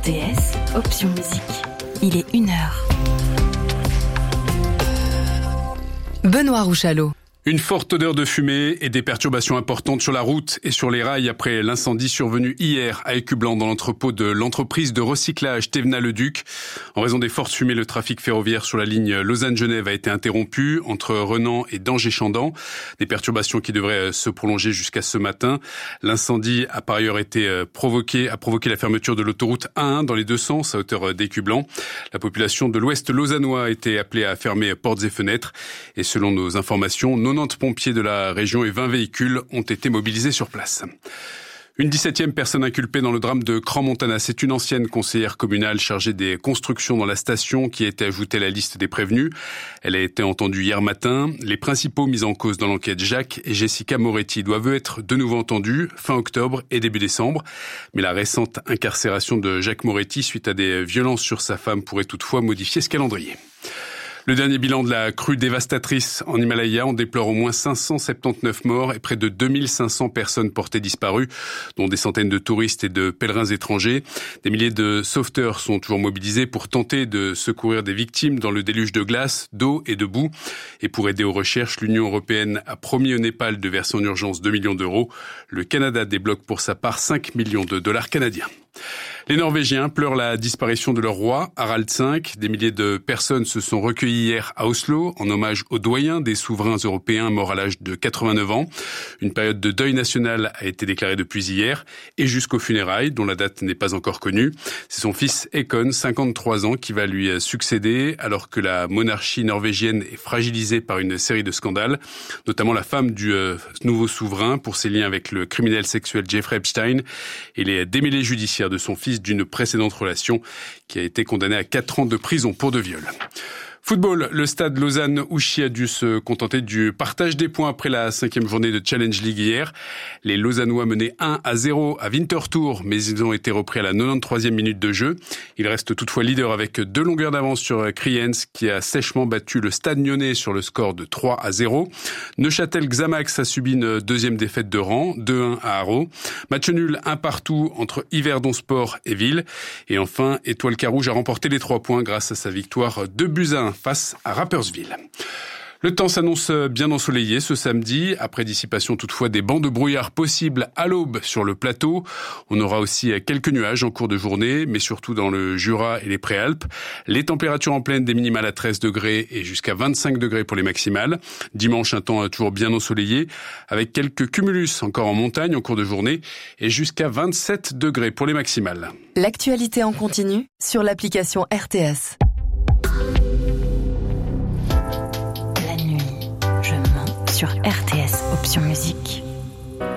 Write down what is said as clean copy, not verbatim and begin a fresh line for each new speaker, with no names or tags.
RTS, option musique. Il est 1h. Benoît Rouchalot.
Une forte odeur de fumée et des perturbations importantes sur la route et sur les rails après l'incendie survenu hier à Écublanc dans l'entrepôt de l'entreprise de recyclage Thévenat-le-Duc. En raison des fortes fumées, le trafic ferroviaire sur la ligne Lausanne-Genève a été interrompu entre Renan et Dangers-Chandon. Des perturbations qui devraient se prolonger jusqu'à ce matin. L'incendie a par ailleurs provoqué la fermeture de l'autoroute A1 dans les deux sens à hauteur d'Écublanc. La population de l'ouest lausannois a été appelée à fermer portes et fenêtres. Et selon nos informations, 90 pompiers de la région et 20 véhicules ont été mobilisés sur place. Une 17e personne inculpée dans le drame de Crans-Montana. C'est une ancienne conseillère communale chargée des constructions dans la station qui a été ajoutée à la liste des prévenus. Elle a été entendue hier matin. Les principaux mis en cause dans l'enquête, Jacques et Jessica Moretti, doivent être de nouveau entendus fin octobre et début décembre. Mais la récente incarcération de Jacques Moretti suite à des violences sur sa femme pourrait toutefois modifier ce calendrier. Le dernier bilan de la crue dévastatrice en Himalaya, on déplore au moins 579 morts et près de 2500 personnes portées disparues, dont des centaines de touristes et de pèlerins étrangers. Des milliers de sauveteurs sont toujours mobilisés pour tenter de secourir des victimes dans le déluge de glace, d'eau et de boue. Et pour aider aux recherches, l'Union européenne a promis au Népal de verser en urgence 2 millions d'euros. Le Canada débloque pour sa part 5 millions de dollars canadiens. Les Norvégiens pleurent la disparition de leur roi, Harald V. Des milliers de personnes se sont recueillies hier à Oslo en hommage au doyen des souverains européens mort à l'âge de 89 ans. Une période de deuil national a été déclarée depuis hier et jusqu'aux funérailles, dont la date n'est pas encore connue. C'est son fils Haakon, 53 ans, qui va lui succéder alors que la monarchie norvégienne est fragilisée par une série de scandales, notamment la femme du nouveau souverain pour ses liens avec le criminel sexuel Jeffrey Epstein et les démêlés judiciaires de son fils d'une précédente relation qui a été condamné à 4 ans de prison pour de viol. Football, le stade Lausanne-Ouchy a dû se contenter du partage des points après la 5e journée de Challenge League hier. Les Lausannois menaient 1-0 à Winterthur, mais ils ont été repris à la 93e minute de jeu. Ils restent toutefois leaders avec 2 longueurs d'avance sur Kriens, qui a sèchement battu le Stade Nyonnais sur le score de 3-0. Neuchâtel-Xamax a subi une deuxième défaite de rang, 2-1 à Haro. Match nul 1-1 entre Yverdon Sport et Ville. Et enfin, Étoile Carouge a remporté les 3 points grâce à sa victoire 2-1 face à Rapperswil. Le temps s'annonce bien ensoleillé ce samedi, après dissipation toutefois des bancs de brouillard possibles à l'aube sur le plateau. On aura aussi quelques nuages en cours de journée, mais surtout dans le Jura et les Préalpes. Les températures en pleine des minimales à 13 degrés et jusqu'à 25 degrés pour les maximales. Dimanche, un temps toujours bien ensoleillé, avec quelques cumulus encore en montagne en cours de journée et jusqu'à 27 degrés pour les maximales.
L'actualité en continu sur l'application RTS. Sur RTS, option musique.